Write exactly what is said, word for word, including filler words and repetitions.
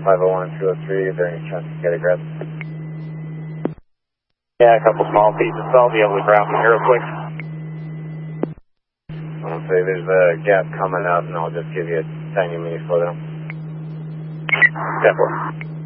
five oh one and two oh three, is there any chance to get a grab? Yeah, a couple small pieces, so I'll be able to grab them here real quick. I'll say there's a gap coming up, and I'll just give you a tiny mini photo. Definitely.